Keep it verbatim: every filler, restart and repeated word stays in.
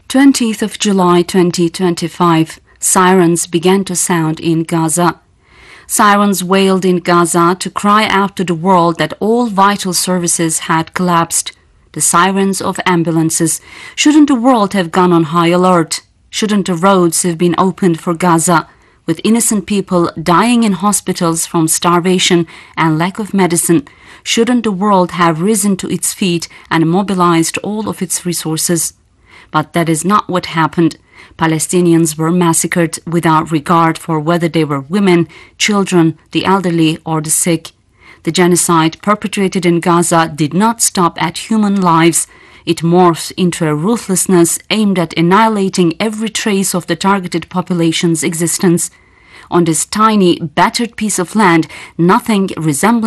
twentieth of July twenty twenty-five, sirens began to sound in Gaza. Sirens wailed in Gaza to cry out to the world that all vital services had collapsed. The sirens of ambulances. Shouldn't the world have gone on high alert? Shouldn't the roads have been opened for Gaza, with innocent people dying in hospitals from starvation and lack of medicine? Shouldn't the world have risen to its feet and mobilized all of its resources? But that is not what happened. Palestinians were massacred without regard for whether they were women, children, the elderly or the sick. The genocide perpetrated in Gaza did not stop at human lives. It morphed into a ruthlessness aimed at annihilating every trace of the targeted population's existence. On this tiny, battered piece of land, nothing resembling